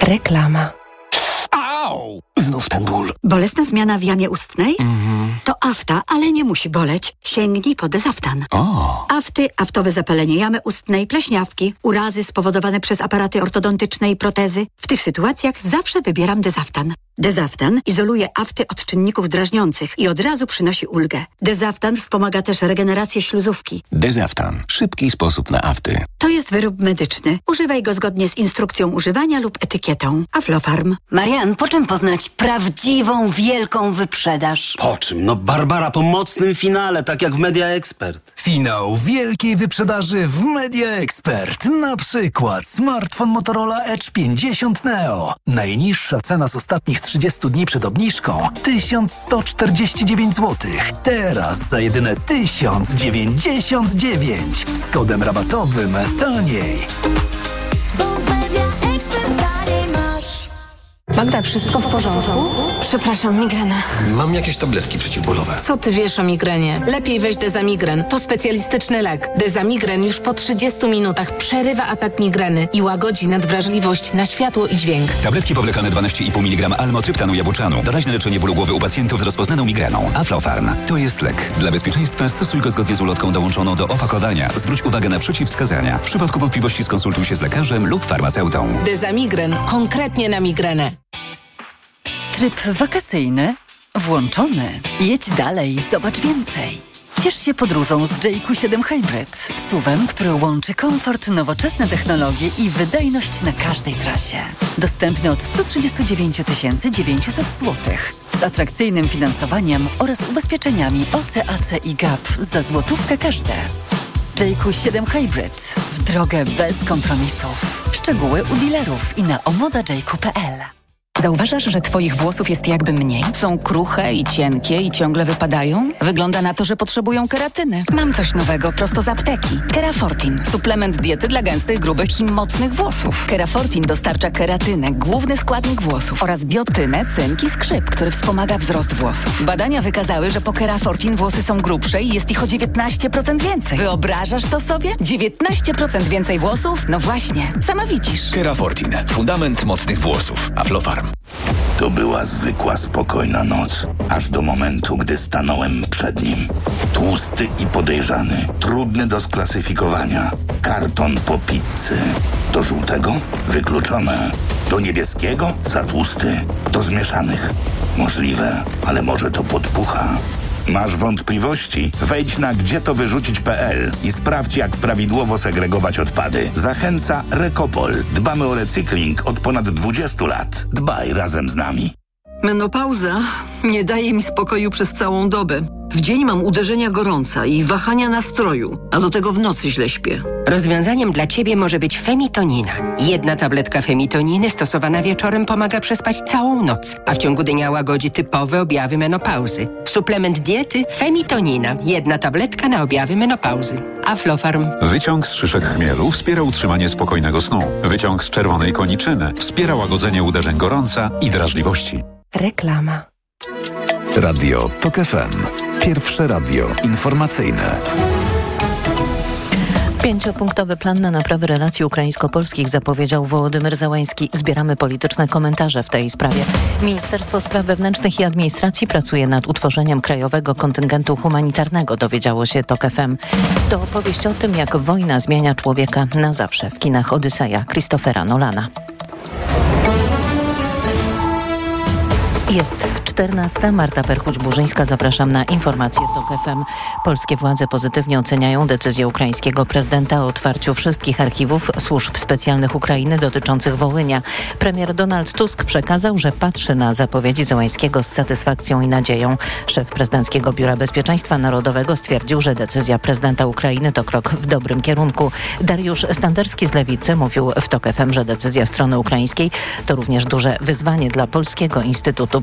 Reklama. Au! Znów ten ból. Bolesna zmiana w jamie ustnej? To afta, ale nie musi boleć. Sięgnij po Dezaftan. Afty, aftowe zapalenie jamy ustnej, pleśniawki, urazy spowodowane przez aparaty ortodontyczne i protezy. W tych sytuacjach zawsze wybieram Dezaftan. Dezaftan izoluje afty od czynników drażniących i od razu przynosi ulgę. Dezaftan wspomaga też regenerację śluzówki. Dezaftan. Szybki sposób na afty. To jest wyrób medyczny. Używaj go zgodnie z instrukcją używania lub etykietą. Aflofarm. Marian, po czym poznać prawdziwą, wielką wyprzedaż? Po czym? No Barbara, po mocnym finale, tak jak w Media Expert. Finał wielkiej wyprzedaży w Media Expert. Na przykład smartfon Motorola Edge 50 Neo. Najniższa cena z ostatnich 30 dni przed obniżką 1149 zł. Teraz za jedyne 1099. Z kodem rabatowym taniej. Magda, wszystko w porządku? Przepraszam, migrena. Mam jakieś tabletki przeciwbólowe. Co ty wiesz o migrenie? Lepiej weź Dezamigren. To specjalistyczny lek. Dezamigren już po 30 minutach przerywa atak migreny i łagodzi nadwrażliwość na światło i dźwięk. Tabletki powlekane 12,5 mg almotryptanu jabłczanu. Doraźne leczenie bólu głowy u pacjentów z rozpoznaną migreną. Aflofarm. To jest lek. Dla bezpieczeństwa stosuj go zgodnie z ulotką dołączoną do opakowania. Zwróć uwagę na przeciwwskazania. W przypadku wątpliwości skonsultuj się z lekarzem lub farmaceutą. Dezamigren. Konkretnie na migrenę. Tryb wakacyjny włączony. Jedź dalej, zobacz więcej. Ciesz się podróżą z JQ7 Hybrid. SUV-em, który łączy komfort, nowoczesne technologie i wydajność na każdej trasie. Dostępny od 139 900 zł. Z atrakcyjnym finansowaniem oraz ubezpieczeniami OC, AC i GAP za złotówkę każde. JQ7 Hybrid. W drogę bez kompromisów. Szczegóły u dealerów i na omodajq.pl. Zauważasz, że twoich włosów jest jakby mniej? Są kruche i cienkie i ciągle wypadają? Wygląda na to, że potrzebują keratyny. Mam coś nowego prosto z apteki. Kerafortin. Suplement diety dla gęstych, grubych i mocnych włosów. Kerafortin dostarcza keratynę, główny składnik włosów, oraz biotynę, cynk i skrzyp, który wspomaga wzrost włosów. Badania wykazały, że po Kerafortin włosy są grubsze i jest ich o 19% więcej. Wyobrażasz to sobie? 19% więcej włosów? No właśnie, sama widzisz. Kerafortin. Fundament mocnych włosów. Aflofarm. To była zwykła, spokojna noc, aż do momentu, gdy stanąłem przed nim. Tłusty i podejrzany, trudny do sklasyfikowania. Karton po pizzy. Do żółtego? Wykluczone. Do niebieskiego? Za tłusty. Do zmieszanych? Możliwe, ale może to podpucha. Masz wątpliwości? Wejdź na gdzietowyrzucić.pl i sprawdź, jak prawidłowo segregować odpady. Zachęca Recopol. Dbamy o recykling od ponad 20 lat. Dbaj razem z nami. Menopauza nie daje mi spokoju przez całą dobę. W dzień mam uderzenia gorąca i wahania nastroju, a do tego w nocy źle śpię. Rozwiązaniem dla Ciebie może być Femitonina. Jedna tabletka Femitoniny stosowana wieczorem pomaga przespać całą noc, a w ciągu dnia łagodzi typowe objawy menopauzy. Suplement diety Femitonina. Jedna tabletka na objawy menopauzy. Aflofarm. Wyciąg z szyszek chmielu wspiera utrzymanie spokojnego snu. Wyciąg z czerwonej koniczyny wspiera łagodzenie uderzeń gorąca i drażliwości. Reklama. Radio TOK FM. Pierwsze radio informacyjne. 5-punktowy plan na naprawę relacji ukraińsko-polskich zapowiedział Wołodymyr Zełenski. Zbieramy polityczne komentarze w tej sprawie. Ministerstwo Spraw Wewnętrznych i Administracji pracuje nad utworzeniem krajowego kontyngentu humanitarnego, dowiedziało się TOK FM. To opowieść o tym, jak wojna zmienia człowieka na zawsze w kinach Odyseja Christophera Nolana. Jest 14. Marta Perchuć-Burzyńska. Zapraszam na informacje TOK FM. Polskie władze pozytywnie oceniają decyzję ukraińskiego prezydenta o otwarciu wszystkich archiwów służb specjalnych Ukrainy dotyczących Wołynia. Premier Donald Tusk przekazał, że patrzy na zapowiedzi Zełenskiego z satysfakcją i nadzieją. Szef Prezydenckiego Biura Bezpieczeństwa Narodowego stwierdził, że decyzja prezydenta Ukrainy to krok w dobrym kierunku. Dariusz Standerski z Lewicy mówił w TOK FM, że decyzja strony ukraińskiej to również duże wyzwanie dla Polskiego Instytutu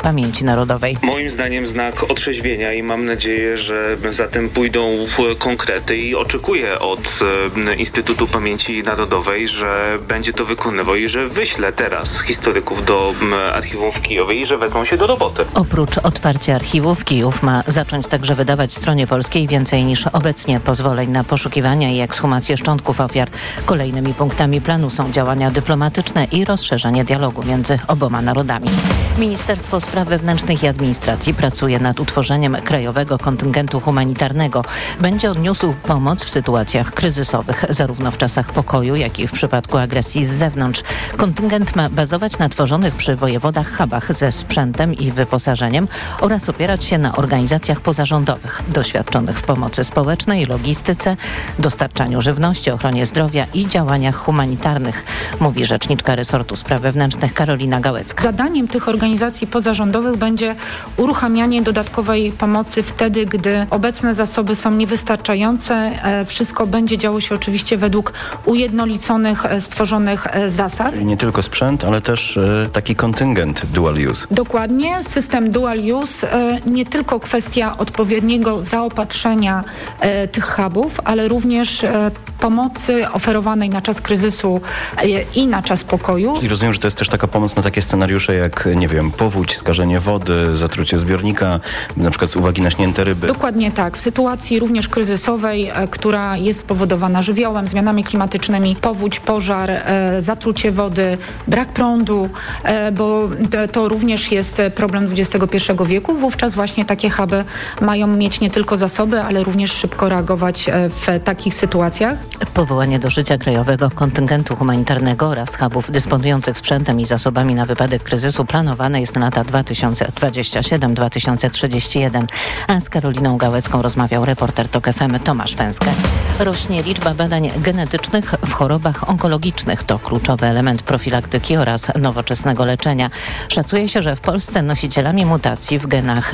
Pamięci Narodowej. Moim zdaniem znak otrzeźwienia i mam nadzieję, że za tym pójdą konkrety i oczekuję od Instytutu Pamięci Narodowej, że będzie to wykonywał i że wyśle teraz historyków do archiwum w Kijowie i że wezmą się do roboty. Oprócz otwarcia archiwów, Kijów ma zacząć także wydawać stronie polskiej więcej niż obecnie pozwoleń na poszukiwania i ekshumację szczątków ofiar. Kolejnymi punktami planu są działania dyplomatyczne i rozszerzenie dialogu między oboma narodami. Ministerstwo Spraw Wewnętrznych i Administracji pracuje nad utworzeniem krajowego kontyngentu humanitarnego. Będzie odniósł pomoc w sytuacjach kryzysowych, zarówno w czasach pokoju, jak i w przypadku agresji z zewnątrz. Kontyngent ma bazować na tworzonych przy wojewodach hubach ze sprzętem i wyposażeniem oraz opierać się na organizacjach pozarządowych doświadczonych w pomocy społecznej, logistyce, dostarczaniu żywności, ochronie zdrowia i działaniach humanitarnych, mówi rzeczniczka resortu spraw wewnętrznych Karolina Gałecka. Zadaniem tych organizacji pozarządowych będzie uruchamianie dodatkowej pomocy wtedy, gdy obecne zasoby są niewystarczające. Wszystko będzie działo się oczywiście według ujednoliconych, stworzonych zasad. Nie tylko sprzęt, ale też taki kontyngent dual use. Dokładnie. System dual use, nie tylko kwestia odpowiedniego zaopatrzenia tych hubów, ale również pomocy oferowanej na czas kryzysu i na czas pokoju. I rozumiem, że to jest też taka pomoc na takie scenariusze jak, nie wiem, powódź, skażenie wody, zatrucie zbiornika, na przykład z uwagi na śnięte ryby. Dokładnie tak. W sytuacji również kryzysowej, która jest spowodowana żywiołem, zmianami klimatycznymi, powódź, pożar, zatrucie wody, brak prądu, bo to również jest problem XXI wieku. Wówczas właśnie takie huby mają mieć nie tylko zasoby, ale również szybko reagować w takich sytuacjach. Powołanie do życia krajowego kontyngentu humanitarnego oraz hubów dysponujących sprzętem i zasobami na wypadek kryzysu planowane jest na lata 2027-2031. A z Karoliną Gałecką rozmawiał reporter TOK FM Tomasz Fęskę. Rośnie liczba badań genetycznych w chorobach onkologicznych. To kluczowy element profilaktyki oraz nowoczesnego leczenia. Szacuje się, że w Polsce nosicielami mutacji w genach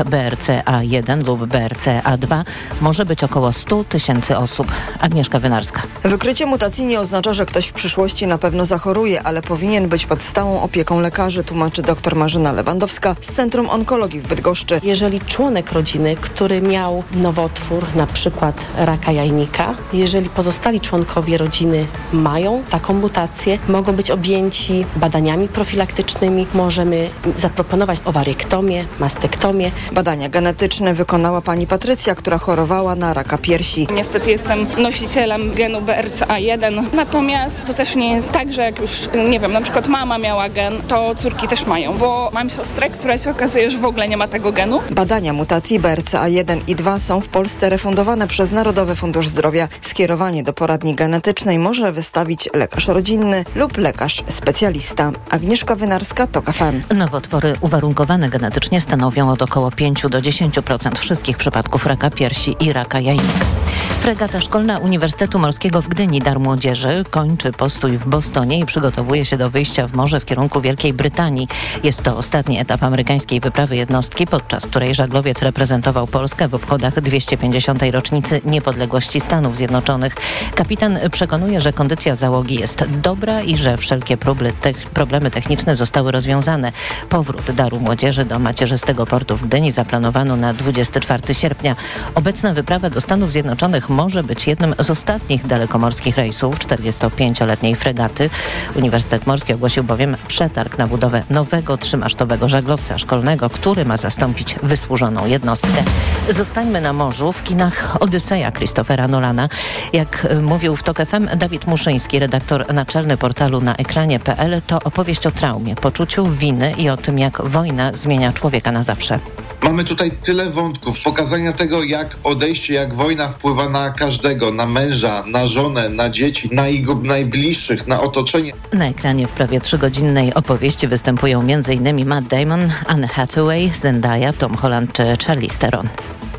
BRCA1 lub BRCA2 może być około 100 000 osób. Agnieszka Wynarska. Wykrycie mutacji nie oznacza, że ktoś w przyszłości na pewno zachoruje, ale powinien być pod stałą opieką lekarzy, tłumaczy dr Marzena Lewandowska z Centrum Onkologii w Bydgoszczy. Jeżeli członek rodziny, który miał nowotwór, na przykład raka jajnika, jeżeli pozostali członkowie rodziny mają taką mutację, mogą być objęci badaniami profilaktycznymi. Możemy zaproponować owariektomię, mastektomię. Badania genetyczne wykonała pani Patrycja, która chorowała na raka piersi. Niestety jestem nosicielem genu BRCA1, natomiast to też nie jest tak, że jak już, nie wiem, na przykład mama miała gen, to córki też mają, bo mam siostrę, która się okazuje, że w ogóle nie ma tego genu. Badania mutacji BRCA1 i 2 są w Polsce refundowane przez Narodowy Fundusz Zdrowia. Skierowanie do poradni genetycznej może wystawić lekarz rodzinny lub lekarz specjalista. Agnieszka Wynarska, TOK FM. Nowotwory uwarunkowane genetycznie stanowią od około 5 do 10% wszystkich przypadków raka piersi i raka jajnika. Fregata szkolna Uniwersytetu Morskiego w Gdyni Dar Młodzieży kończy postój w Bostonie i przygotowuje się do wyjścia w morze w kierunku Wielkiej Brytanii. Jest to ostatni etap amerykańskiej wyprawy jednostki, podczas której żaglowiec reprezentował Polskę w obchodach 250. rocznicy niepodległości Stanów Zjednoczonych. Kapitan przekonuje, że kondycja załogi jest dobra i że wszelkie problemy techniczne zostały rozwiązane. Powrót Daru Młodzieży do macierzystego portu w Gdyni zaplanowano na 24 sierpnia. Obecna wyprawa do Stanów Zjednoczonych może być jednym z ostatnich dalekomorskich rejsów 45-letniej fregaty. Uniwersytet Morski ogłosił bowiem przetarg na budowę nowego 3-masztowego żaglowca szkolnego, który ma zastąpić wysłużoną jednostkę. Zostańmy na morzu. W kinach Odyseja Christophera Nolana. Jak mówił w TOK FM Dawid Muszyński, redaktor naczelny portalu naekranie.pl, to opowieść o traumie, poczuciu winy i o tym, jak wojna zmienia człowieka na zawsze. Mamy tutaj tyle wątków, pokazania tego, jak odejście, jak wojna wpływa na każdego, na męża, na żonę, na dzieci, na jego najbliższych, na otoczenie. Na ekranie w prawie 3-godzinnej opowieści występują m.in. Matt Damon, Anne Hathaway, Zendaya, Tom Holland czy Charlize Theron.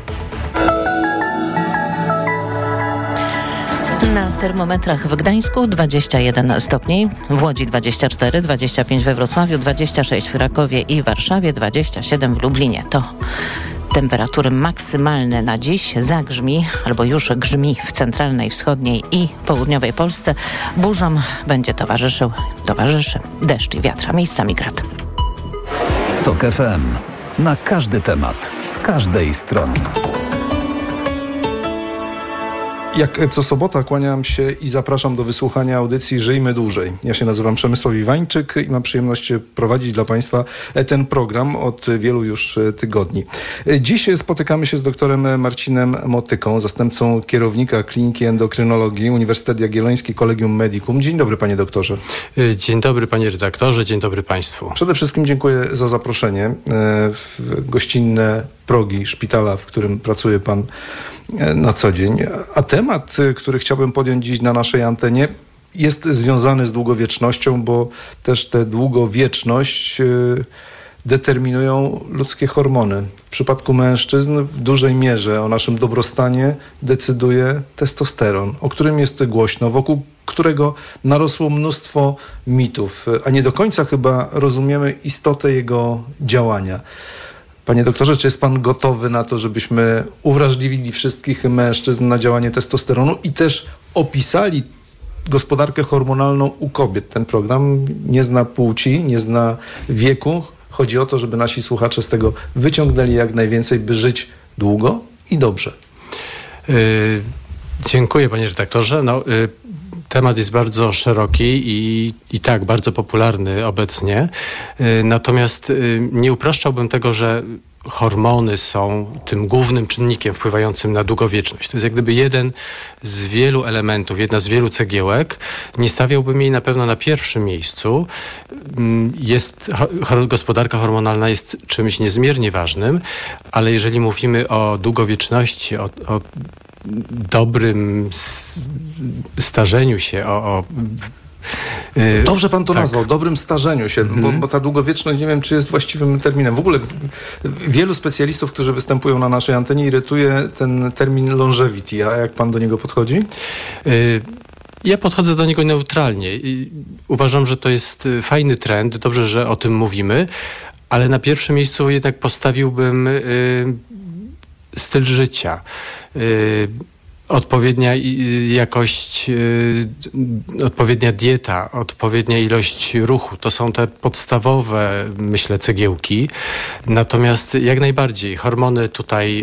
Na termometrach w Gdańsku 21 stopni, w Łodzi 24, 25 we Wrocławiu, 26 w Krakowie i Warszawie, 27 w Lublinie. To temperatury maksymalne na dziś. Zagrzmi albo już grzmi w centralnej, wschodniej i południowej Polsce. Burzom będzie towarzyszy deszcz i wiatr, miejscami grad. TOK FM. Na każdy temat, z każdej strony. Jak co sobota kłaniam się i zapraszam do wysłuchania audycji Żyjmy Dłużej. Ja się nazywam Przemysław Iwańczyk i mam przyjemność prowadzić dla Państwa ten program od wielu już tygodni. Dziś spotykamy się z doktorem Marcinem Motyką, zastępcą kierownika Kliniki Endokrynologii Uniwersytet Jagielloński Collegium Medicum. Dzień dobry, panie doktorze. Dzień dobry, panie redaktorze, dzień dobry państwu. Przede wszystkim dziękuję za zaproszenie w gościnne progi szpitala, w którym pracuje pan na co dzień. A temat, który chciałbym podjąć dziś na naszej antenie, jest związany z długowiecznością, bo też tę długowieczność determinują ludzkie hormony. W przypadku mężczyzn w dużej mierze o naszym dobrostanie decyduje testosteron, o którym jest głośno, wokół którego narosło mnóstwo mitów, a nie do końca chyba rozumiemy istotę jego działania. Panie doktorze, czy jest pan gotowy na to, żebyśmy uwrażliwili wszystkich mężczyzn na działanie testosteronu i też opisali gospodarkę hormonalną u kobiet? Ten program nie zna płci, nie zna wieku. Chodzi o to, żeby nasi słuchacze z tego wyciągnęli jak najwięcej, by żyć długo i dobrze. Dziękuję, panie redaktorze. Temat jest bardzo szeroki i tak, bardzo popularny obecnie. Natomiast nie upraszczałbym tego, że hormony są tym głównym czynnikiem wpływającym na długowieczność. To jest jak gdyby jeden z wielu elementów, jedna z wielu cegiełek. Nie stawiałbym jej na pewno na pierwszym miejscu. Gospodarka hormonalna jest czymś niezmiernie ważnym, ale jeżeli mówimy o długowieczności, o dobrym starzeniu się, Dobrze pan to nazwał, dobrym starzeniu się, bo ta długowieczność, nie wiem, czy jest właściwym terminem. W ogóle wielu specjalistów, którzy występują na naszej antenie, irytuje ten termin longevity. A jak pan do niego podchodzi? Ja podchodzę do niego neutralnie. Uważam, że to jest fajny trend, dobrze, że o tym mówimy, ale na pierwszym miejscu jednak postawiłbym styl życia. Odpowiednia jakość, odpowiednia dieta, odpowiednia ilość ruchu. To są te podstawowe, myślę, cegiełki. Natomiast jak najbardziej hormony tutaj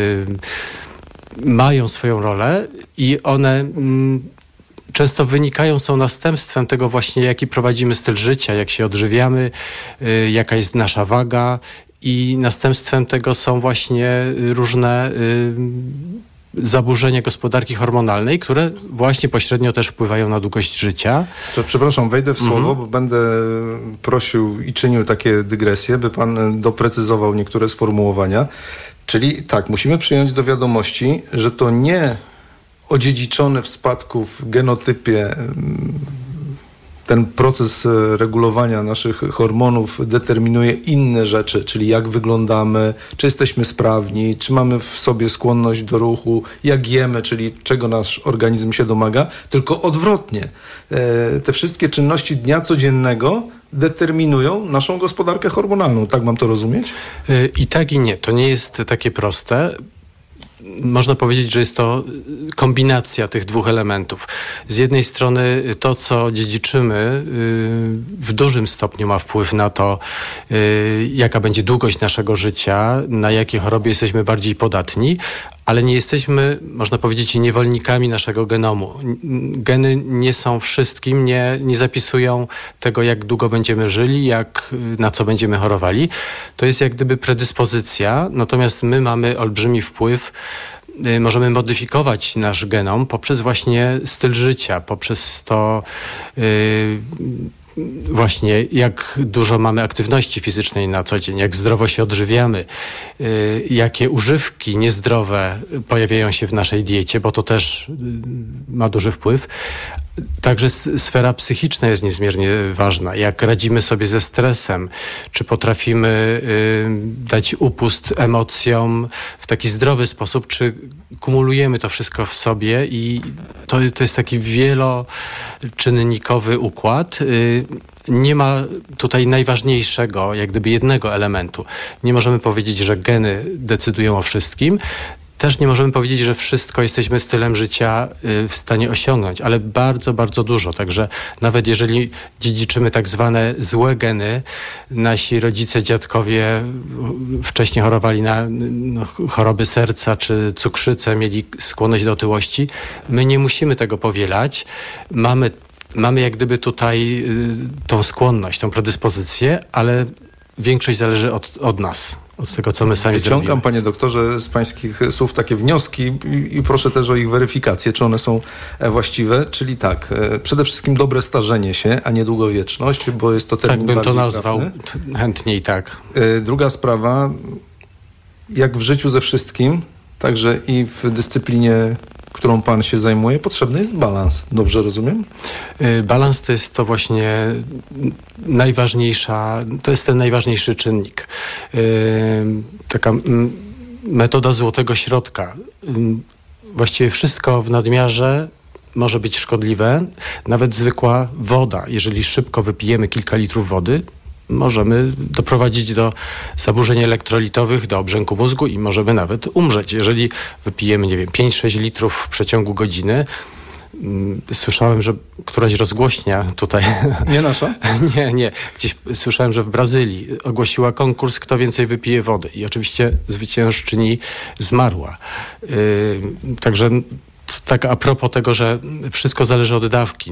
mają swoją rolę i one często są następstwem tego właśnie, jaki prowadzimy styl życia, jak się odżywiamy, jaka jest nasza waga i następstwem tego są właśnie różne zaburzenia gospodarki hormonalnej, które właśnie pośrednio też wpływają na długość życia. To, przepraszam, wejdę w słowo, bo będę prosił i czynił takie dygresje, by pan doprecyzował niektóre sformułowania. Czyli tak, musimy przyjąć do wiadomości, że to nie odziedziczony w spadku w genotypie ten proces regulowania naszych hormonów determinuje inne rzeczy, czyli jak wyglądamy, czy jesteśmy sprawni, czy mamy w sobie skłonność do ruchu, jak jemy, czyli czego nasz organizm się domaga, tylko odwrotnie. Te wszystkie czynności dnia codziennego determinują naszą gospodarkę hormonalną. Tak mam to rozumieć? I tak i nie. To nie jest takie proste. Można powiedzieć, że jest to kombinacja tych dwóch elementów. Z jednej strony to, co dziedziczymy, w dużym stopniu ma wpływ na to, jaka będzie długość naszego życia, na jakie choroby jesteśmy bardziej podatni, ale nie jesteśmy, można powiedzieć, niewolnikami naszego genomu. Geny nie są wszystkim, nie zapisują tego, jak długo będziemy żyli, na co będziemy chorowali. To jest jak gdyby predyspozycja, natomiast my mamy olbrzymi wpływ. Możemy modyfikować nasz genom poprzez właśnie styl życia, poprzez to właśnie jak dużo mamy aktywności fizycznej na co dzień, jak zdrowo się odżywiamy, jakie używki niezdrowe pojawiają się w naszej diecie, bo to też ma duży wpływ. Także sfera psychiczna jest niezmiernie ważna. Jak radzimy sobie ze stresem, czy potrafimy dać upust emocjom w taki zdrowy sposób, czy kumulujemy to wszystko w sobie i to jest taki wieloczynnikowy układ. Nie ma tutaj najważniejszego, jak gdyby jednego elementu. Nie możemy powiedzieć, że geny decydują o wszystkim. też nie możemy powiedzieć, że wszystko jesteśmy stylem życia w stanie osiągnąć, ale bardzo, bardzo dużo. Także nawet jeżeli dziedziczymy tak zwane złe geny, nasi rodzice, dziadkowie wcześniej chorowali na choroby serca czy cukrzycę, mieli skłonność do otyłości, my nie musimy tego powielać. Mamy jak gdyby tutaj tą skłonność, tą predyspozycję, ale większość zależy od nas, od tego, co my sami zrobimy. Wyciągam, panie doktorze, z pańskich słów takie wnioski i proszę też o ich weryfikację, czy one są właściwe. Czyli tak, przede wszystkim dobre starzenie się, a nie długowieczność, bo jest to termin tak bym to nazwał trafny. Chętniej tak. Druga sprawa, jak w życiu ze wszystkim, także i w dyscyplinie, którą pan się zajmuje, potrzebny jest balans. Dobrze rozumiem? Balans to jest to właśnie to jest ten najważniejszy czynnik. Taka metoda złotego środka. Właściwie wszystko w nadmiarze może być szkodliwe. Nawet zwykła woda. Jeżeli szybko wypijemy kilka litrów wody, możemy doprowadzić do zaburzeń elektrolitowych, do obrzęku mózgu i możemy nawet umrzeć. Jeżeli wypijemy, 5-6 litrów w przeciągu godziny, słyszałem, że któraś rozgłośnia tutaj... Nie nasza? Nie. Gdzieś słyszałem, że w Brazylii ogłosiła konkurs, kto więcej wypije wody. I oczywiście zwyciężczyni zmarła. Także tak a propos tego, że wszystko zależy od dawki.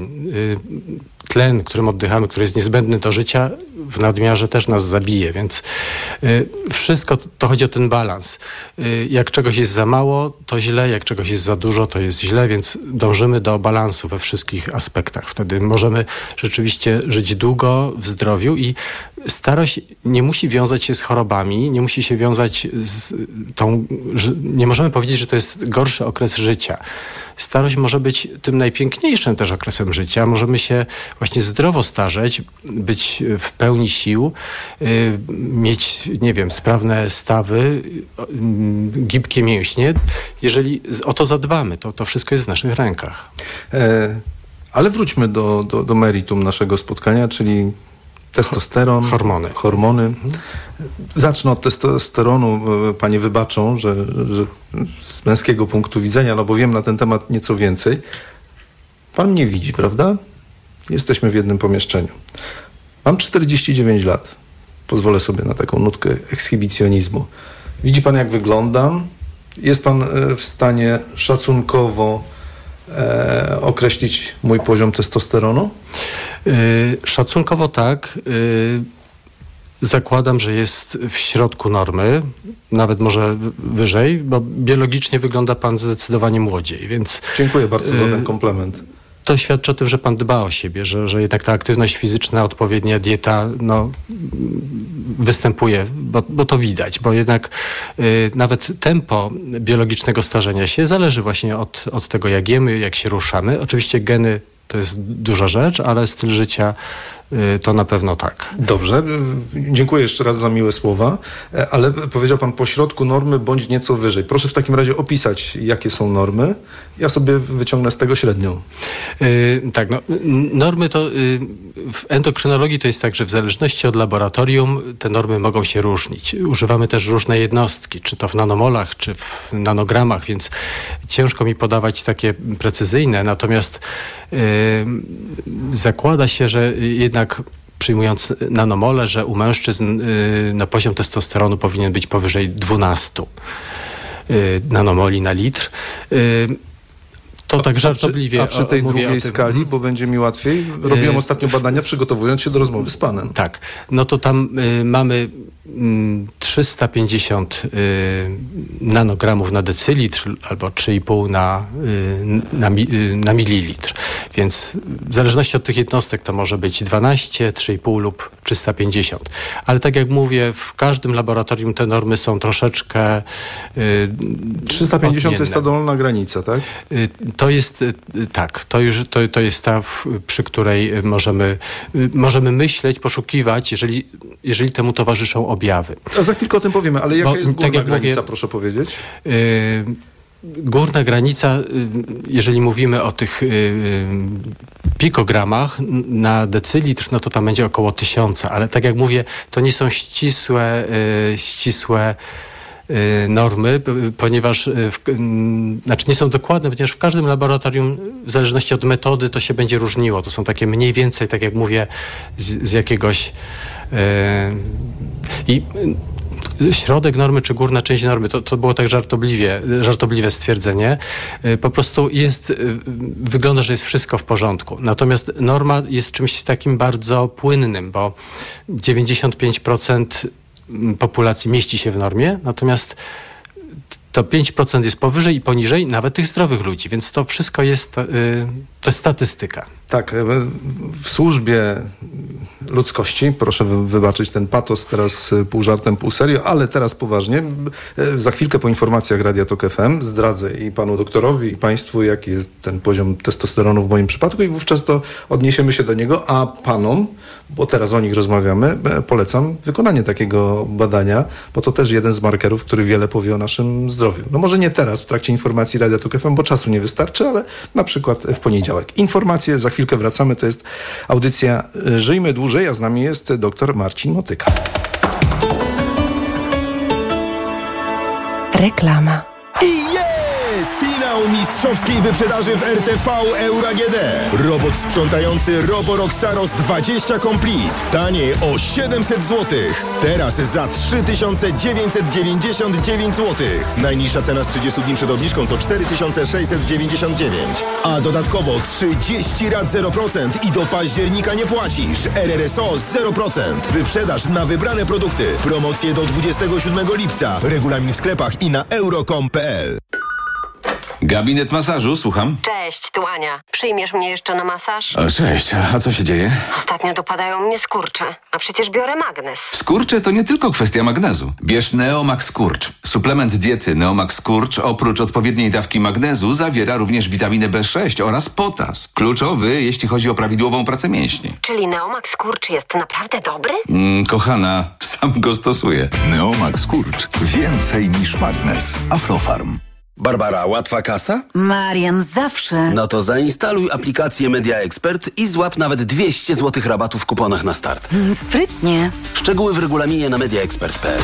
Tlen, którym oddychamy, który jest niezbędny do życia, w nadmiarze też nas zabije, więc wszystko to chodzi o ten balans. Jak czegoś jest za mało, to źle, jak czegoś jest za dużo, to jest źle, więc dążymy do balansu we wszystkich aspektach. Wtedy możemy rzeczywiście żyć długo w zdrowiu i starość nie musi wiązać się z chorobami, nie musi się wiązać z nie możemy powiedzieć, że to jest gorszy okres życia. Starość może być tym najpiękniejszym też okresem życia. Możemy się właśnie zdrowo starzeć, być w pełni sił, mieć, sprawne stawy, gibkie mięśnie. Jeżeli o to zadbamy, to wszystko jest w naszych rękach. Ale wróćmy do meritum naszego spotkania, czyli testosteron, hormony. Zacznę od testosteronu. Panie wybaczą, że z męskiego punktu widzenia, bo wiem na ten temat nieco więcej. Pan mnie widzi, prawda? Jesteśmy w jednym pomieszczeniu. Mam 49 lat. Pozwolę sobie na taką nutkę ekshibicjonizmu. Widzi pan, jak wyglądam? Jest pan w stanie szacunkowo określić mój poziom testosteronu? Szacunkowo tak. Zakładam, że jest w środku normy, nawet może wyżej, bo biologicznie wygląda pan zdecydowanie młodziej, więc... Dziękuję bardzo za ten komplement. To świadczy o tym, że pan dba o siebie, że jednak ta aktywność fizyczna, odpowiednia dieta występuje, bo to widać, bo jednak nawet tempo biologicznego starzenia się zależy właśnie od tego, jak jemy, jak się ruszamy. Oczywiście geny to jest duża rzecz, ale styl życia to na pewno tak. Dobrze, dziękuję jeszcze raz za miłe słowa, ale powiedział pan pośrodku normy bądź nieco wyżej. Proszę w takim razie opisać, jakie są normy. Ja sobie wyciągnę z tego średnią. Tak, normy to w endokrynologii to jest tak, że w zależności od laboratorium te normy mogą się różnić. Używamy też różne jednostki, czy to w nanomolach, czy w nanogramach, więc ciężko mi podawać takie precyzyjne, natomiast zakłada się, że jednak przyjmując nanomole, że u mężczyzn poziom testosteronu powinien być powyżej 12 nanomoli na litr. To tak żartobliwie. A przy tej drugiej skali, bo będzie mi łatwiej, robiłem ostatnio badania, przygotowując się do rozmowy z panem. Tak, no to tam mamy 350 nanogramów na decylitr albo 3,5 na mililitr. Więc w zależności od tych jednostek to może być 12, 3,5 lub 350. Ale tak jak mówię, w każdym laboratorium te normy są troszeczkę 350 odmienne. To jest ta dolna granica, tak? To jest tak, to jest ta, przy której możemy myśleć, poszukiwać, jeżeli temu towarzyszą objawy. A za chwilkę o tym powiemy, ale jaka jest górna granica, proszę powiedzieć? Górna granica, jeżeli mówimy o tych pikogramach na decylitr, no to tam będzie około 1000, ale tak jak mówię, to nie są ścisłe normy, ponieważ nie są dokładne, ponieważ w każdym laboratorium w zależności od metody to się będzie różniło. To są takie mniej więcej, tak jak mówię, z jakiegoś środek normy czy górna część normy, to było tak żartobliwe stwierdzenie. Po prostu wygląda, że jest wszystko w porządku. Natomiast norma jest czymś takim bardzo płynnym, bo 95% populacji mieści się w normie, natomiast to 5% jest powyżej i poniżej nawet tych zdrowych ludzi, więc to wszystko jest statystyka. Tak, w służbie ludzkości, proszę wybaczyć ten patos teraz pół żartem, pół serio, ale teraz poważnie. Za chwilkę po informacjach Radia Tok FM zdradzę i panu doktorowi, i państwu, jaki jest ten poziom testosteronu w moim przypadku i wówczas to odniesiemy się do niego, a panom, bo teraz o nich rozmawiamy, polecam wykonanie takiego badania, bo to też jeden z markerów, który wiele powie o naszym zdrowiu. No może nie teraz w trakcie informacji Radia Tok FM, bo czasu nie wystarczy, ale na przykład w poniedziałek. Informacje, za chwilkę wracamy, to jest audycja Żyjmy Dłużej, a z nami jest dr Marcin Motyka. Reklama. I jest finał mistrzowskiej wyprzedaży w RTV Euro AGD. Robot sprzątający Roborock Saros 20 Complete. Taniej o 700 zł. Teraz za 3999 zł. Najniższa cena z 30 dni przed obniżką to 4699. A dodatkowo 30 rat 0% i do października nie płacisz. RRSO 0%. Wyprzedaż na wybrane produkty. Promocje do 27 lipca. Regulamin w sklepach i na euro.com.pl. Gabinet masażu, słucham. Cześć, tu Ania. Przyjmiesz mnie jeszcze na masaż? O, cześć, a co się dzieje? Ostatnio dopadają mnie skurcze, a przecież biorę magnes. Skurcze to nie tylko kwestia magnezu. Bierz Neomax Skurcz. Suplement diety Neomax Skurcz oprócz odpowiedniej dawki magnezu zawiera również witaminę B6 oraz potas. Kluczowy, jeśli chodzi o prawidłową pracę mięśni. Czyli Neomax Skurcz jest naprawdę dobry? Kochana, sam go stosuję. Neomax Skurcz. Więcej niż magnes. Aflofarm. Barbara, łatwa kasa? Marian, zawsze. No to zainstaluj aplikację Media Expert i złap nawet 200 zł rabatu w kuponach na start. Sprytnie. Szczegóły w regulaminie na mediaexpert.pl.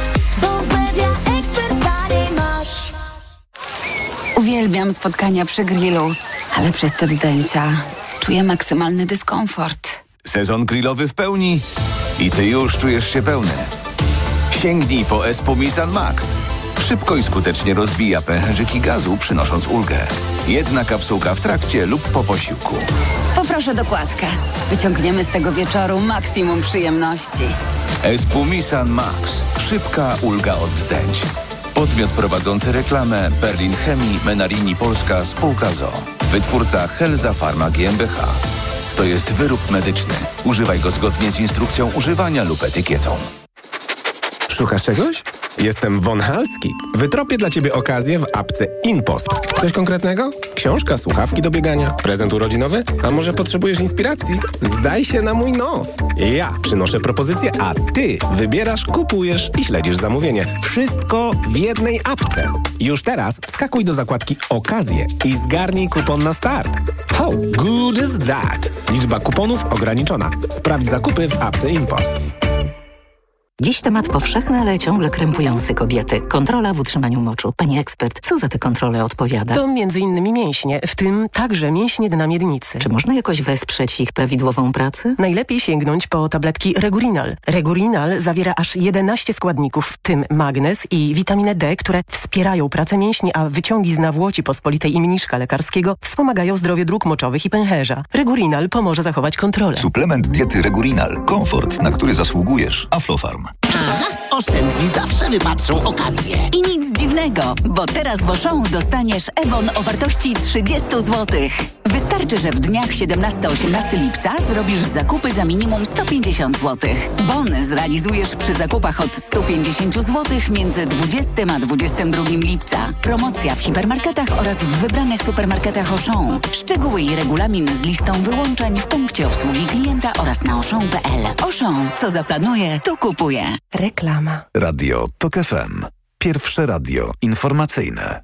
Uwielbiam spotkania przy grillu, ale przez te wzdęcia czuję maksymalny dyskomfort. Sezon grillowy w pełni i ty już czujesz się pełny. Sięgnij po Espumisan Max. Szybko i skutecznie rozbija pęcherzyki gazu, przynosząc ulgę. Jedna kapsułka w trakcie lub po posiłku. Poproszę dokładkę. Wyciągniemy z tego wieczoru maksimum przyjemności. Espumisan Max. Szybka ulga od wzdęć. Podmiot prowadzący reklamę Berlin Chemii, Menarini Polska, spółka ZOO. Wytwórca Helza Pharma GmbH. To jest wyrób medyczny. Używaj go zgodnie z instrukcją używania lub etykietą. Szukasz czegoś? Jestem Von Halski. Wytropię dla Ciebie okazję w apce InPost. Coś konkretnego? Książka, słuchawki do biegania, prezent urodzinowy? A może potrzebujesz inspiracji? Zdaj się na mój nos. Ja przynoszę propozycję, a Ty wybierasz, kupujesz i śledzisz zamówienie. Wszystko w jednej apce. Już teraz wskakuj do zakładki Okazje i zgarnij kupon na start. How good is that? Liczba kuponów ograniczona. Sprawdź zakupy w apce InPost. Dziś temat powszechny, ale ciągle krępujący kobiety. Kontrola w utrzymaniu moczu. Pani ekspert, co za te kontrole odpowiada? To m.in. mięśnie, w tym także mięśnie dna miednicy. Czy można jakoś wesprzeć ich prawidłową pracę? Najlepiej sięgnąć po tabletki Regurinal. Regurinal zawiera aż 11 składników, w tym magnez i witaminę D, które wspierają pracę mięśni, a wyciągi z nawłoci pospolitej i mniszka lekarskiego wspomagają zdrowie dróg moczowych i pęcherza. Regurinal pomoże zachować kontrolę. Suplement diety Regurinal. Komfort, na który zasługujesz. Aflofarm. Aha, oszczędni zawsze wypatrzą okazję. I nic dziwnego, bo teraz w Auchan dostaniesz e-bon o wartości 30 zł. Wystarczy, że w dniach 17-18 lipca zrobisz zakupy za minimum 150 zł. Bon zrealizujesz przy zakupach od 150 zł między 20 a 22 lipca. Promocja w hipermarketach oraz w wybranych supermarketach Auchan. Szczegóły i regulamin z listą wyłączeń w punkcie obsługi klienta oraz na auchan.pl. Auchan, co zaplanuje, to kupuje. Reklama. Radio Tok FM. Pierwsze radio informacyjne.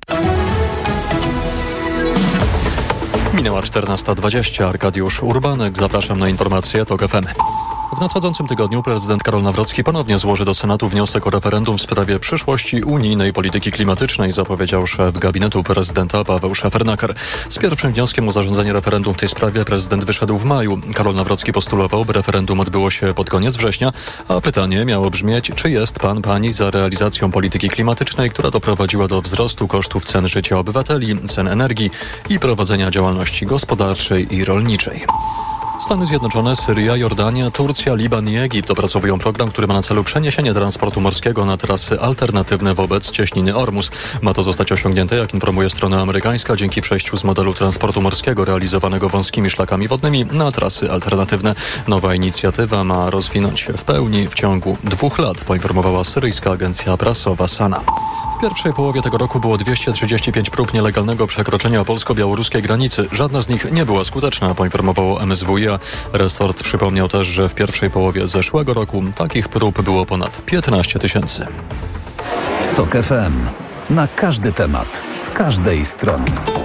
Minęła 14:20. Arkadiusz Urbanek. Zapraszam na informacje Tok FM. W nadchodzącym tygodniu prezydent Karol Nawrocki ponownie złoży do Senatu wniosek o referendum w sprawie przyszłości unijnej polityki klimatycznej, zapowiedział szef gabinetu prezydenta Paweł Szefernaker. Z pierwszym wnioskiem o zarządzenie referendum w tej sprawie prezydent wyszedł w maju. Karol Nawrocki postulował, by referendum odbyło się pod koniec września, a pytanie miało brzmieć, czy jest pani za realizacją polityki klimatycznej, która doprowadziła do wzrostu kosztów cen życia obywateli, cen energii i prowadzenia działalności gospodarczej i rolniczej. Stany Zjednoczone, Syria, Jordania, Turcja, Liban i Egipt opracowują program, który ma na celu przeniesienie transportu morskiego na trasy alternatywne wobec cieśniny Ormus. Ma to zostać osiągnięte, jak informuje strona amerykańska, dzięki przejściu z modelu transportu morskiego realizowanego wąskimi szlakami wodnymi na trasy alternatywne. Nowa inicjatywa ma rozwinąć się w pełni w ciągu 2 lat, poinformowała syryjska agencja prasowa Sana. W pierwszej połowie tego roku było 235 prób nielegalnego przekroczenia polsko-białoruskiej granicy. Żadna z nich nie była skuteczna, poinformowało MSWiA. Resort przypomniał też, że w pierwszej połowie zeszłego roku takich prób było ponad 15 000. TOK FM. Na każdy temat, z każdej strony.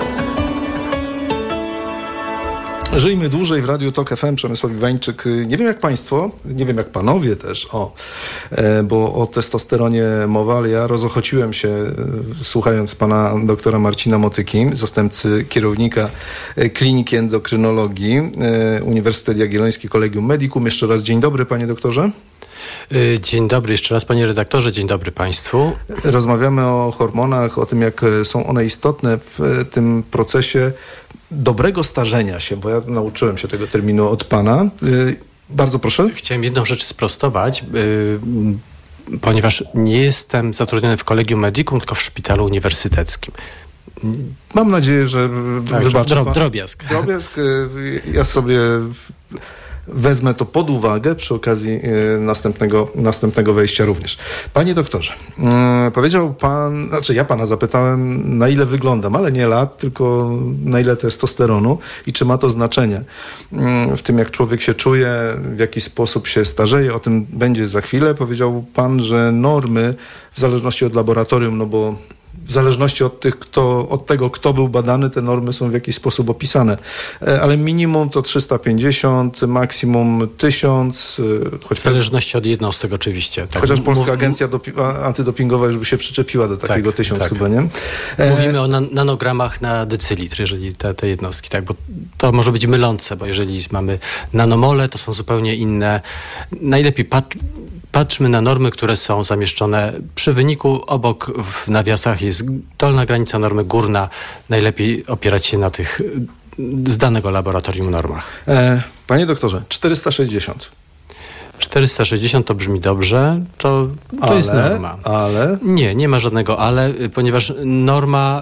Żyjmy dłużej w Radiu TOK FM, Przemysław Iwańczyk. Nie wiem jak państwo, nie wiem jak panowie też, bo o testosteronie mowa, ale ja rozochociłem się słuchając pana doktora Marcina Motyki, zastępcy kierownika Kliniki Endokrynologii Uniwersytet Jagielloński Collegium Medicum. Jeszcze raz dzień dobry, panie doktorze. Dzień dobry jeszcze raz, panie redaktorze, dzień dobry państwu. Rozmawiamy o hormonach, o tym, jak są one istotne w tym procesie dobrego starzenia się, bo ja nauczyłem się tego terminu od pana. Bardzo proszę. Chciałem jedną rzecz sprostować, ponieważ nie jestem zatrudniony w Collegium Medicum, tylko w szpitalu uniwersyteckim. Mam nadzieję, że wybaczy pan. Drobiazg. Drobiazg. Ja sobie wezmę to pod uwagę przy okazji następnego wejścia również. Panie doktorze, powiedział pan, ja pana zapytałem, na ile wyglądam, ale nie lat, tylko na ile testosteronu i czy ma to znaczenie w tym, jak człowiek się czuje, w jaki sposób się starzeje. O tym będzie za chwilę. Powiedział pan, że normy w zależności od laboratorium, no bo w zależności od tego, kto był badany, te normy są w jakiś sposób opisane. Ale minimum to 350, maksimum 1000. W zależności od jednostek oczywiście. Tak. Chociaż Polska Agencja Antydopingowa już by się przyczepiła do takiego 1000 chyba, nie? Mówimy o nanogramach na decylitr, jeżeli te jednostki, tak, bo to może być mylące, bo jeżeli mamy nanomole, to są zupełnie inne. Najlepiej patrzmy na normy, które są zamieszczone przy wyniku. Obok w nawiasach jest dolna granica normy, górna. Najlepiej opierać się na tych z danego laboratorium normach. Panie doktorze, 460. 460 to brzmi dobrze, to jest norma. Ale? Nie ma żadnego ale, ponieważ norma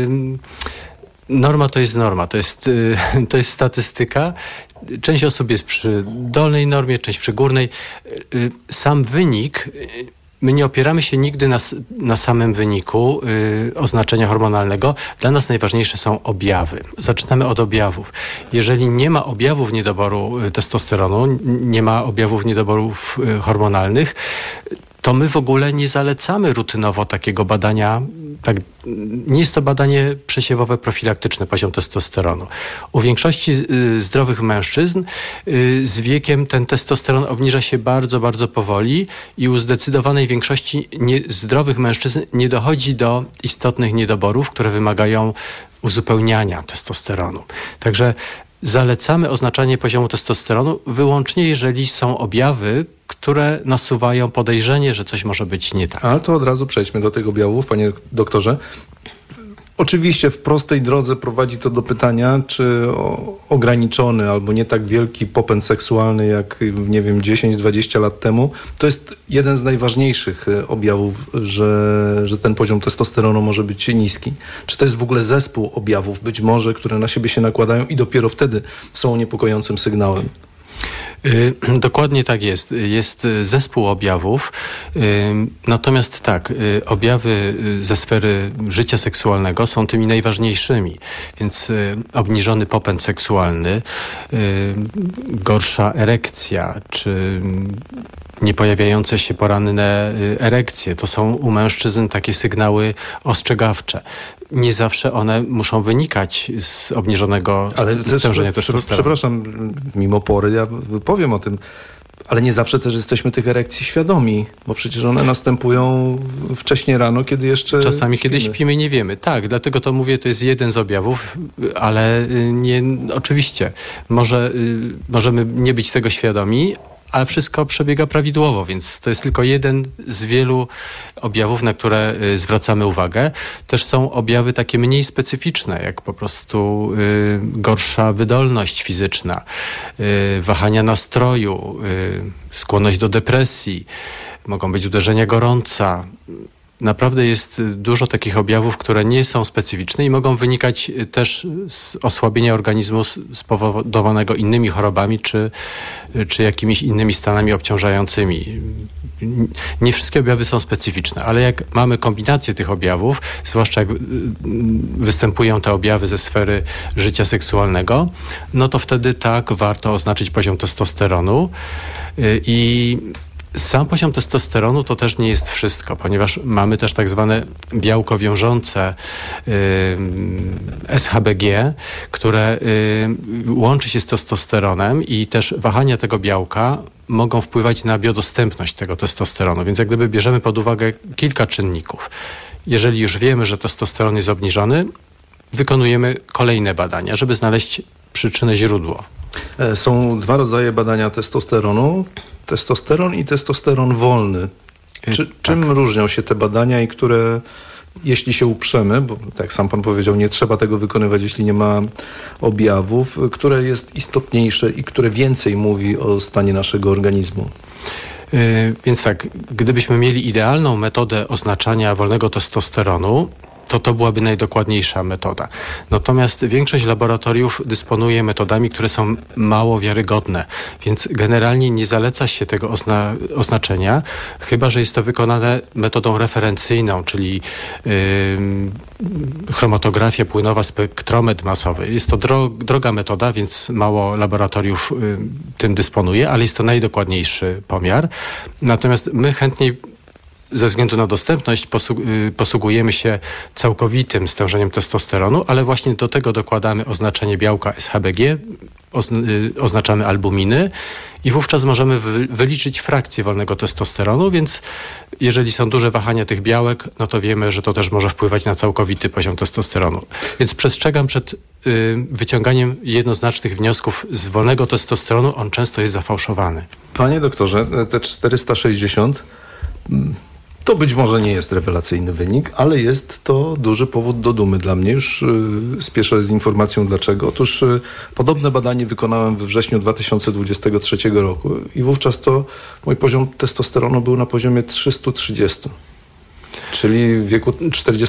to jest norma, to jest statystyka. Część osób jest przy dolnej normie, część przy górnej. Sam wynik, my nie opieramy się nigdy na samym wyniku oznaczenia hormonalnego. Dla nas najważniejsze są objawy. Zaczynamy od objawów. Jeżeli nie ma objawów niedoboru testosteronu, nie ma objawów niedoborów hormonalnych, to my w ogóle nie zalecamy rutynowo takiego badania. Tak, nie jest to badanie przesiewowe profilaktyczne, poziom testosteronu. U większości zdrowych mężczyzn z wiekiem ten testosteron obniża się bardzo, bardzo powoli i u zdecydowanej większości zdrowych mężczyzn nie dochodzi do istotnych niedoborów, które wymagają uzupełniania testosteronu. Także zalecamy oznaczanie poziomu testosteronu wyłącznie, jeżeli są objawy, które nasuwają podejrzenie, że coś może być nie tak. Ale to od razu przejdźmy do tych objawów, panie doktorze. Oczywiście w prostej drodze prowadzi to do pytania, czy ograniczony albo nie tak wielki popęd seksualny jak, 10-20 lat temu, to jest jeden z najważniejszych objawów, że ten poziom testosteronu może być niski. Czy to jest w ogóle zespół objawów, być może, które na siebie się nakładają i dopiero wtedy są niepokojącym sygnałem? Dokładnie tak jest. Jest zespół objawów. Natomiast tak, objawy ze sfery życia seksualnego są tymi najważniejszymi. Więc obniżony popęd seksualny, gorsza erekcja, czy niepojawiające się poranne erekcje, to są u mężczyzn takie sygnały ostrzegawcze. Nie zawsze one muszą wynikać z obniżonego stężenia testosteronu. Przepraszam, mimo pory, ja powiem o tym. Ale nie zawsze też jesteśmy tych erekcji świadomi, bo przecież one następują wcześnie rano, kiedy jeszcze czasami, kiedy śpimy, nie wiemy. Tak, dlatego to mówię, to jest jeden z objawów, ale nie, oczywiście możemy nie być tego świadomi, ale wszystko przebiega prawidłowo, więc to jest tylko jeden z wielu objawów, na które zwracamy uwagę. Też są objawy takie mniej specyficzne, jak po prostu gorsza wydolność fizyczna, wahania nastroju, skłonność do depresji, mogą być uderzenia gorąca. Naprawdę jest dużo takich objawów, które nie są specyficzne i mogą wynikać też z osłabienia organizmu spowodowanego innymi chorobami czy jakimiś innymi stanami obciążającymi. Nie wszystkie objawy są specyficzne, ale jak mamy kombinację tych objawów, zwłaszcza jak występują te objawy ze sfery życia seksualnego, no to wtedy tak warto oznaczyć poziom testosteronu i sam poziom testosteronu to też nie jest wszystko, ponieważ mamy też tak zwane białko wiążące SHBG, które łączy się z testosteronem i też wahania tego białka mogą wpływać na biodostępność tego testosteronu, więc jak gdyby bierzemy pod uwagę kilka czynników. Jeżeli już wiemy, że testosteron jest obniżony, wykonujemy kolejne badania, żeby znaleźć przyczynę, źródło. Są dwa rodzaje badania testosteronu. Testosteron i testosteron wolny. Czym różnią się te badania i które, jeśli się uprzemy, bo tak jak sam pan powiedział, nie trzeba tego wykonywać, jeśli nie ma objawów, które jest istotniejsze i które więcej mówi o stanie naszego organizmu? Więc tak, gdybyśmy mieli idealną metodę oznaczania wolnego testosteronu, to byłaby najdokładniejsza metoda. Natomiast większość laboratoriów dysponuje metodami, które są mało wiarygodne, więc generalnie nie zaleca się tego oznaczenia, chyba że jest to wykonane metodą referencyjną, czyli chromatografia płynowa, spektrometr masowy. Jest to droga metoda, więc mało laboratoriów tym dysponuje, ale jest to najdokładniejszy pomiar. Natomiast my chętniej ze względu na dostępność posługujemy się całkowitym stężeniem testosteronu, ale właśnie do tego dokładamy oznaczenie białka SHBG, oznaczamy albuminy i wówczas możemy wyliczyć frakcję wolnego testosteronu, więc jeżeli są duże wahania tych białek, no to wiemy, że to też może wpływać na całkowity poziom testosteronu. Więc przestrzegam przed wyciąganiem jednoznacznych wniosków z wolnego testosteronu, on często jest zafałszowany. Panie doktorze, te 460 to być może nie jest rewelacyjny wynik, ale jest to duży powód do dumy dla mnie. Już spieszę z informacją dlaczego. Otóż podobne badanie wykonałem we wrześniu 2023 roku i wówczas to mój poziom testosteronu był na poziomie 330. Czyli w wieku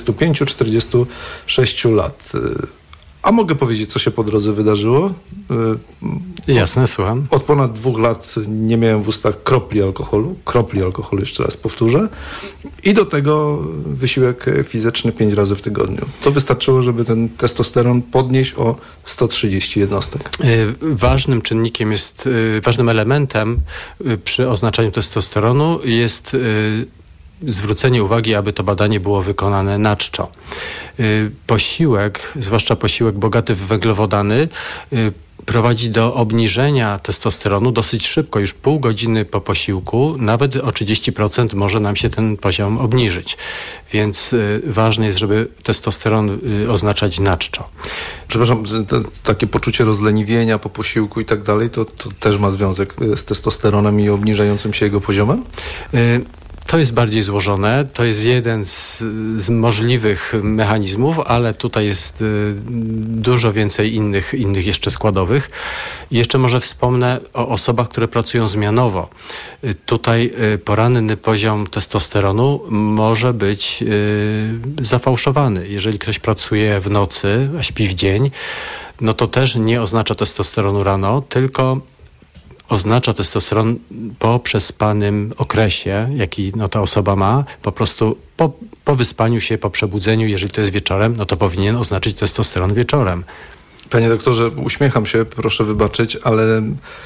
45-46 lat. A mogę powiedzieć, co się po drodze wydarzyło? Jasne, słucham. Od ponad 2 lat nie miałem w ustach kropli alkoholu, jeszcze raz powtórzę. I do tego wysiłek fizyczny 5 razy w tygodniu. To wystarczyło, żeby ten testosteron podnieść o 130 jednostek. Ważnym czynnikiem jest, ważnym elementem przy oznaczaniu testosteronu jest zwrócenie uwagi, aby to badanie było wykonane na czczo. Posiłek, zwłaszcza posiłek bogaty w węglowodany, prowadzi do obniżenia testosteronu dosyć szybko, już pół godziny po posiłku, nawet o 30% może nam się ten poziom obniżyć. Więc ważne jest, żeby testosteron oznaczać na czczo. Przepraszam, takie poczucie rozleniwienia po posiłku i tak dalej, to też ma związek z testosteronem i obniżającym się jego poziomem? To jest bardziej złożone, to jest jeden z możliwych mechanizmów, ale tutaj jest dużo więcej innych jeszcze składowych. I jeszcze może wspomnę o osobach, które pracują zmianowo. Tutaj poranny poziom testosteronu może być zafałszowany. Jeżeli ktoś pracuje w nocy, a śpi w dzień, no to też nie oznacza testosteronu rano, tylko oznacza testosteron po przespanym okresie, jaki ta osoba ma, po prostu po wyspaniu się, po przebudzeniu, jeżeli to jest wieczorem, no to powinien oznaczyć testosteron wieczorem. Panie doktorze, uśmiecham się, proszę wybaczyć, ale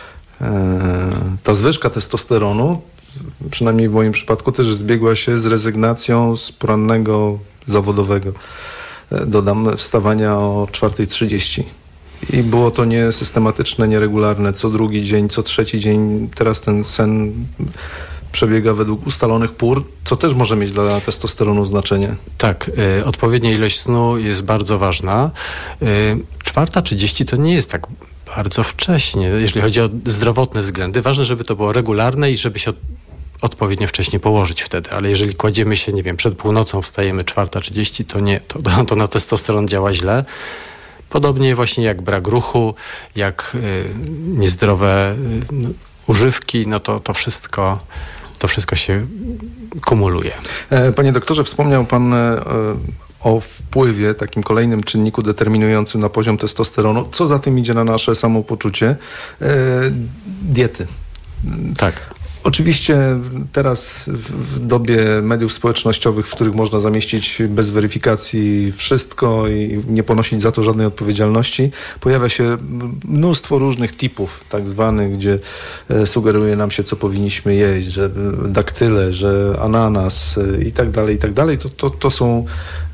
ta zwyżka testosteronu, przynajmniej w moim przypadku, też zbiegła się z rezygnacją z porannego zawodowego, dodam, wstawania o 4:30. I było to niesystematyczne, nieregularne, co drugi dzień, co trzeci dzień. Teraz ten sen przebiega według ustalonych pór, co też może mieć dla testosteronu znaczenie. Tak, odpowiednia ilość snu jest bardzo ważna. 4:30 to nie jest tak bardzo wcześnie, jeżeli chodzi o zdrowotne względy. Ważne, żeby to było regularne i żeby się odpowiednio wcześnie położyć wtedy, ale jeżeli kładziemy się, nie wiem, przed północą wstajemy 4:30, to nie, to na testosteron działa źle. Podobnie właśnie jak brak ruchu, jak niezdrowe używki, no to wszystko się kumuluje. Panie doktorze, wspomniał pan o wpływie, takim kolejnym czynniku determinującym na poziom testosteronu. Co za tym idzie na nasze samopoczucie? Diety. Tak. Oczywiście teraz w dobie mediów społecznościowych, w których można zamieścić bez weryfikacji wszystko i nie ponosić za to żadnej odpowiedzialności, pojawia się mnóstwo różnych tipów tak zwanych, gdzie sugeruje nam się, co powinniśmy jeść, że daktyle, że ananas i tak dalej. To są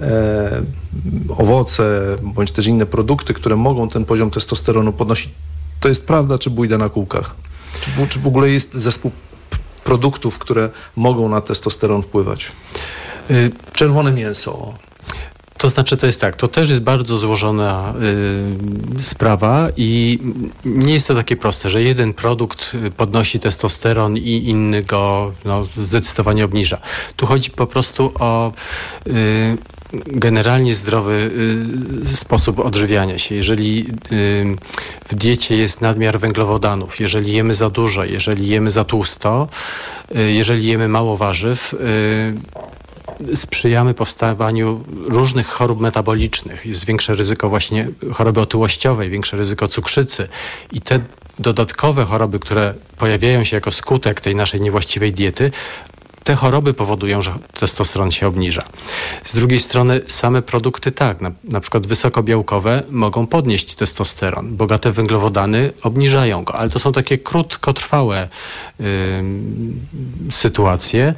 owoce bądź też inne produkty, które mogą ten poziom testosteronu podnosić. To jest prawda, czy bójda na kółkach? Czy w ogóle jest zespół produktów, które mogą na testosteron wpływać? Czerwone mięso. To znaczy, to jest tak, to też jest bardzo złożona sprawa i nie jest to takie proste, że jeden produkt podnosi testosteron i inny go zdecydowanie obniża. Tu chodzi po prostu o generalnie zdrowy sposób odżywiania się. Jeżeli w diecie jest nadmiar węglowodanów, jeżeli jemy za dużo, jeżeli jemy za tłusto, jeżeli jemy mało warzyw, sprzyjamy powstawaniu różnych chorób metabolicznych. Jest większe ryzyko właśnie choroby otyłościowej, większe ryzyko cukrzycy i te dodatkowe choroby, które pojawiają się jako skutek tej naszej niewłaściwej diety, te choroby powodują, że testosteron się obniża. Z drugiej strony same produkty tak, na przykład wysokobiałkowe mogą podnieść testosteron. Bogate węglowodany obniżają go, ale to są takie krótkotrwałe sytuacje.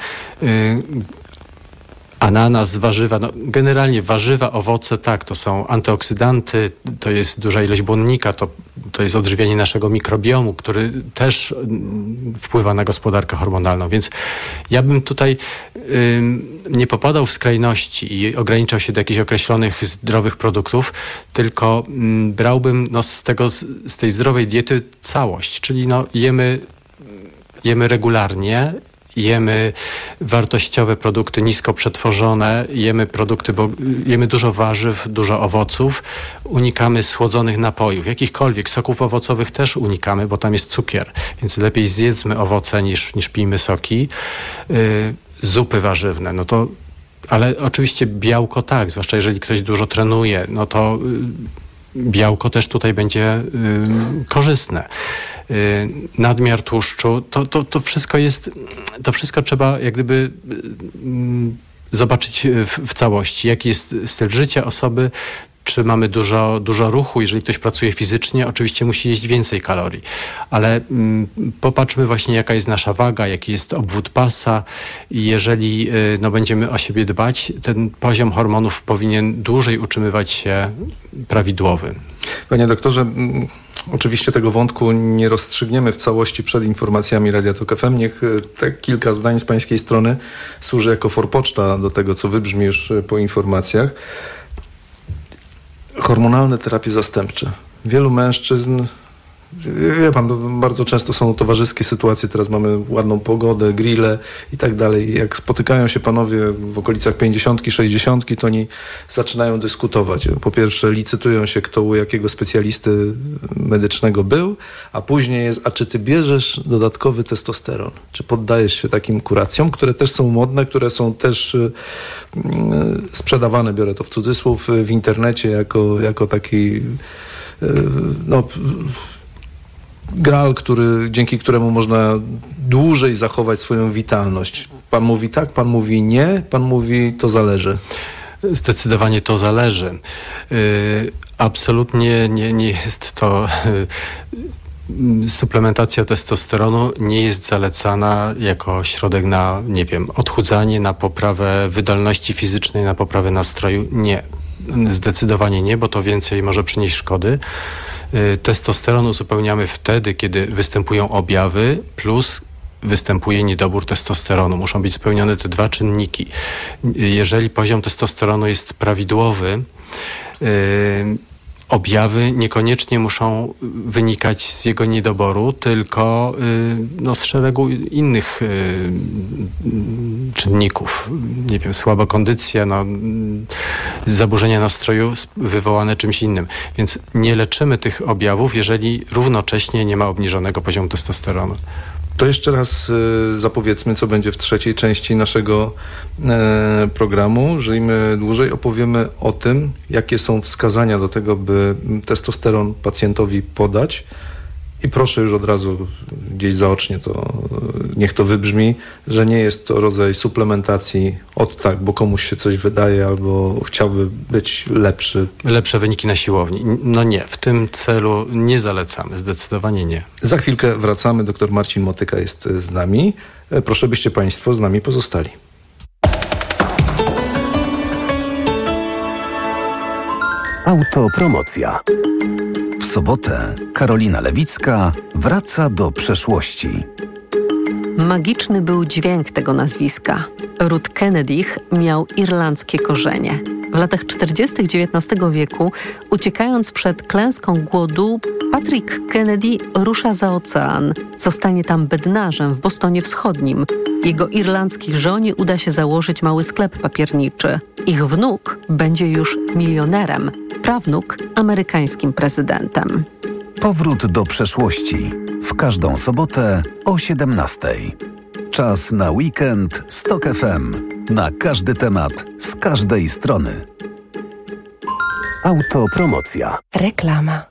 Ananas, warzywa, generalnie warzywa, owoce, tak, to są antyoksydanty, to jest duża ilość błonnika, to jest odżywianie naszego mikrobiomu, który też wpływa na gospodarkę hormonalną, więc ja bym tutaj nie popadał w skrajności i ograniczał się do jakichś określonych zdrowych produktów, tylko brałbym z tej zdrowej diety całość, czyli jemy regularnie, jemy wartościowe produkty nisko przetworzone, jemy dużo warzyw, dużo owoców, unikamy słodzonych napojów, jakichkolwiek, soków owocowych też unikamy, bo tam jest cukier, więc lepiej zjedzmy owoce niż pijmy soki. Zupy warzywne, ale oczywiście białko tak, zwłaszcza jeżeli ktoś dużo trenuje, to białko też tutaj będzie korzystne. Nadmiar tłuszczu, to wszystko trzeba jak gdyby zobaczyć w całości. Jaki jest styl życia osoby, czy mamy dużo ruchu. Jeżeli ktoś pracuje fizycznie, oczywiście musi jeść więcej kalorii. Ale popatrzmy właśnie, jaka jest nasza waga, jaki jest obwód pasa. I jeżeli będziemy o siebie dbać, ten poziom hormonów powinien dłużej utrzymywać się prawidłowy. Panie doktorze, oczywiście tego wątku nie rozstrzygniemy w całości przed informacjami Radia Tok FM. Niech te kilka zdań z pańskiej strony służy jako forpoczta do tego, co wybrzmi już po informacjach. Hormonalne terapie zastępcze. Wielu mężczyzn, wie pan, bardzo często są towarzyskie sytuacje, teraz mamy ładną pogodę, grille i tak dalej. Jak spotykają się panowie w okolicach 50, 60, to oni zaczynają dyskutować. Po pierwsze licytują się, kto u jakiego specjalisty medycznego był, a później jest, a czy ty bierzesz dodatkowy testosteron? Czy poddajesz się takim kuracjom, które też są modne, które są też sprzedawane, biorę to w cudzysłów, w internecie jako taki gral, dzięki któremu można dłużej zachować swoją witalność. Pan mówi tak, pan mówi nie, pan mówi to zależy. Zdecydowanie to zależy. Absolutnie nie jest to... Suplementacja testosteronu nie jest zalecana jako środek na, odchudzanie, na poprawę wydolności fizycznej, na poprawę nastroju. Nie. Zdecydowanie nie, bo to więcej może przynieść szkody. Testosteron uzupełniamy wtedy, kiedy występują objawy plus występuje niedobór testosteronu. Muszą być spełnione te dwa czynniki. Jeżeli poziom testosteronu jest prawidłowy, objawy niekoniecznie muszą wynikać z jego niedoboru, tylko z szeregu innych czynników. Nie wiem, słaba kondycja, zaburzenia nastroju wywołane czymś innym. Więc nie leczymy tych objawów, jeżeli równocześnie nie ma obniżonego poziomu testosteronu. To jeszcze raz zapowiedzmy, co będzie w trzeciej części naszego programu. Żyjmy dłużej. Opowiemy o tym, jakie są wskazania do tego, by testosteron pacjentowi podać. I proszę już od razu gdzieś zaocznie niech to wybrzmi, że nie jest to rodzaj suplementacji bo komuś się coś wydaje albo chciałby być lepszy. Lepsze wyniki na siłowni. Nie, w tym celu nie zalecamy, zdecydowanie nie. Za chwilkę wracamy. Dr Marcin Motyka jest z nami. Proszę, byście Państwo z nami pozostali. Autopromocja. W sobotę Karolina Lewicka wraca do przeszłości. Magiczny był dźwięk tego nazwiska. Ród Kennedych miał irlandzkie korzenie. W latach 40. XIX wieku, uciekając przed klęską głodu, Patrick Kennedy rusza za ocean. Zostanie tam bednarzem w Bostonie Wschodnim. Jego irlandzkiej żonie uda się założyć mały sklep papierniczy. Ich wnuk będzie już milionerem, prawnuk amerykańskim prezydentem. Powrót do przeszłości. W każdą sobotę o 17:00. Czas na weekend z TOK FM. Na każdy temat, z każdej strony. Autopromocja. Reklama.